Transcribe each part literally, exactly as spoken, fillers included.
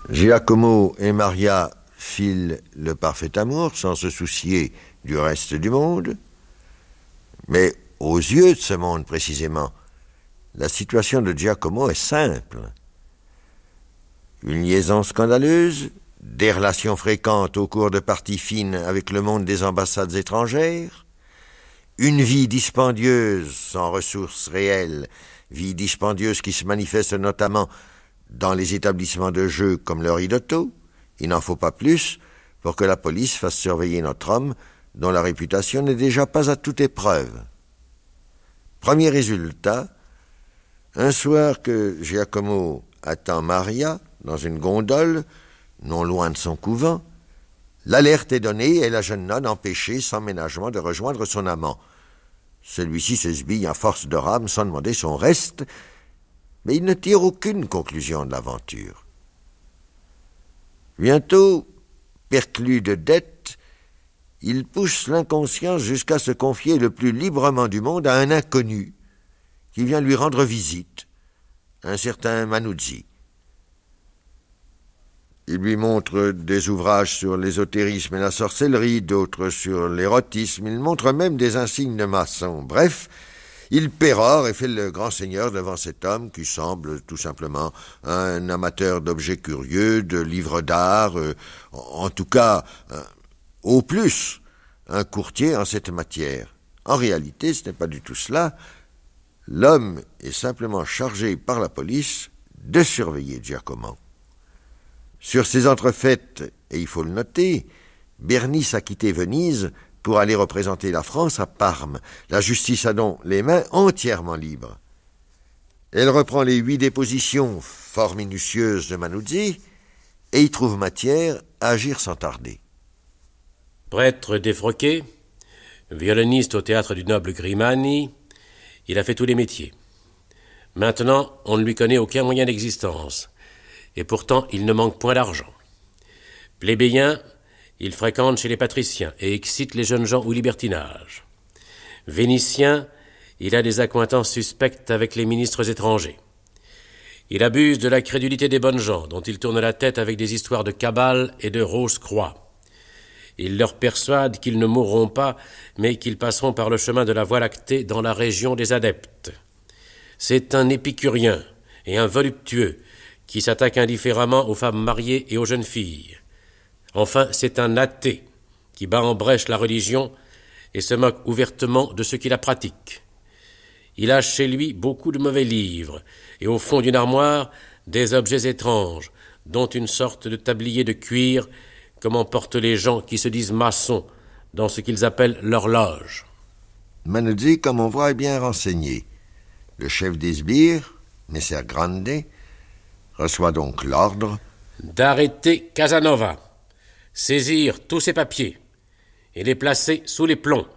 Giacomo et Maria filent le parfait amour sans se soucier du reste du monde. Mais aux yeux de ce monde précisément, la situation de Giacomo est simple. Une liaison scandaleuse, des relations fréquentes au cours de parties fines avec le monde des ambassades étrangères, une vie dispendieuse sans ressources réelles, vie dispendieuse qui se manifeste notamment dans les établissements de jeu comme le Ridotto. Il n'en faut pas plus pour que la police fasse surveiller notre homme dont la réputation n'est déjà pas à toute épreuve. Premier résultat, un soir que Giacomo attend Maria dans une gondole, non loin de son couvent, l'alerte est donnée et la jeune nonne empêchée sans ménagement de rejoindre son amant. Celui-ci se sbille en force de rame sans demander son reste, mais il ne tire aucune conclusion de l'aventure. Bientôt, perclus de dettes, il pousse l'inconscience jusqu'à se confier le plus librement du monde à un inconnu qui vient lui rendre visite, un certain Manuzzi. Il lui montre des ouvrages sur l'ésotérisme et la sorcellerie, d'autres sur l'érotisme. Il montre même des insignes de maçon. Bref, il pérore et fait le grand seigneur devant cet homme qui semble tout simplement un amateur d'objets curieux, de livres d'art, euh, en tout cas, euh, au plus, un courtier en cette matière. En réalité, ce n'est pas du tout cela. L'homme est simplement chargé par la police de surveiller Giacomo. Sur ces entrefaites, et il faut le noter, Bernice a quitté Venise pour aller représenter la France à Parme. La justice a donc les mains entièrement libres. Elle reprend les huit dépositions fort minutieuses de Manuzzi et y trouve matière à agir sans tarder. Prêtre défroqué, violoniste au théâtre du noble Grimani, il a fait tous les métiers. Maintenant, on ne lui connaît aucun moyen d'existence. Et pourtant, il ne manque point d'argent. Plébéien, il fréquente chez les patriciens et excite les jeunes gens au libertinage. Vénitien, il a des accointances suspectes avec les ministres étrangers. Il abuse de la crédulité des bonnes gens, dont il tourne la tête avec des histoires de cabale et de rose-croix. Il leur persuade qu'ils ne mourront pas, mais qu'ils passeront par le chemin de la Voie lactée dans la région des adeptes. C'est un épicurien et un voluptueux, qui s'attaque indifféremment aux femmes mariées et aux jeunes filles. Enfin, c'est un athée qui bat en brèche la religion et se moque ouvertement de ceux qui la pratiquent. Il a chez lui beaucoup de mauvais livres et au fond d'une armoire des objets étranges, dont une sorte de tablier de cuir, comme en portent les gens qui se disent maçons dans ce qu'ils appellent leur loge. Manuzzi, comme on voit, est bien renseigné. Le chef des sbires, Messer Grande, reçoit donc l'ordre d'arrêter Casanova, saisir tous ses papiers et les placer sous les plombs.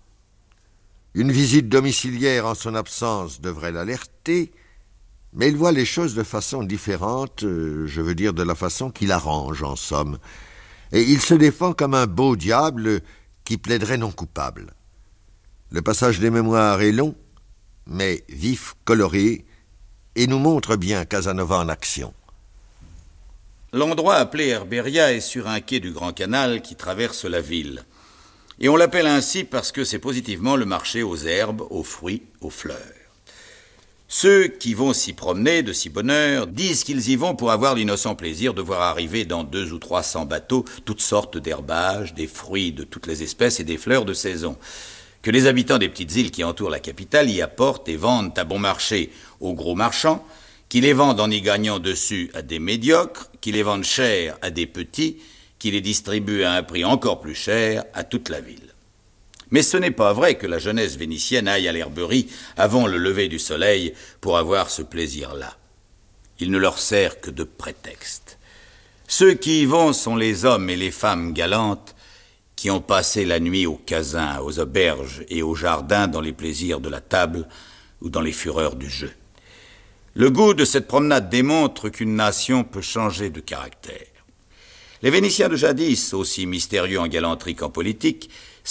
Une visite domiciliaire en son absence devrait l'alerter, mais il voit les choses de façon différente, euh, je veux dire de la façon qu'il arrange, en somme. Et il se défend comme un beau diable qui plaiderait non coupable. Le passage des mémoires est long, mais vif, coloré, et nous montre bien Casanova en action. L'endroit appelé Herberia est sur un quai du Grand Canal qui traverse la ville. Et on l'appelle ainsi parce que c'est positivement le marché aux herbes, aux fruits, aux fleurs. Ceux qui vont s'y promener de si bonne heure disent qu'ils y vont pour avoir l'innocent plaisir de voir arriver dans deux ou trois cents bateaux toutes sortes d'herbages, des fruits de toutes les espèces et des fleurs de saison, que les habitants des petites îles qui entourent la capitale y apportent et vendent à bon marché aux gros marchands, qui les vendent en y gagnant dessus à des médiocres, qui les vendent cher à des petits, qui les distribuent à un prix encore plus cher à toute la ville. Mais ce n'est pas vrai que la jeunesse vénitienne aille à l'herberie avant le lever du soleil pour avoir ce plaisir-là. Il ne leur sert que de prétexte. Ceux qui y vont sont les hommes et les femmes galantes qui ont passé la nuit aux casins, aux auberges et aux jardins dans les plaisirs de la table ou dans les fureurs du jeu. Le goût de cette promenade démontre qu'une nation peut changer de caractère. Les Vénitiens de jadis, aussi mystérieux en galanterie qu'en politique,